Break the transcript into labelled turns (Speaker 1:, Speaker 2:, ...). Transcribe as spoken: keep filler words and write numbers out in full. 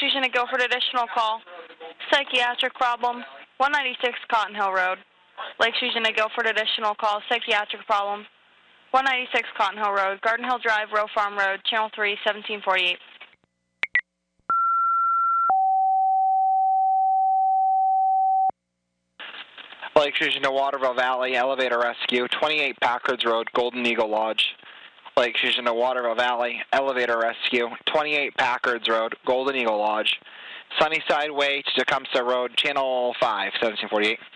Speaker 1: Fusion to Guilford, additional call. Psychiatric problem, one ninety-six Cotton Hill Road. Lake Fusion to Guilford, additional call. Psychiatric problem, one ninety-six Cotton Hill Road. Garden Hill Drive, Row Farm Road, Channel three, seventeen forty-eight.
Speaker 2: Lake Fusion to Waterville Valley, elevator rescue, twenty-eight Packards Road, Golden Eagle Lodge. Lake Fusion to Waterville Valley, elevator rescue, twenty-eight Packards Road, Golden Eagle Lodge. Sunnyside Way to Tecumseh Road, Channel five, seventeen forty-eight.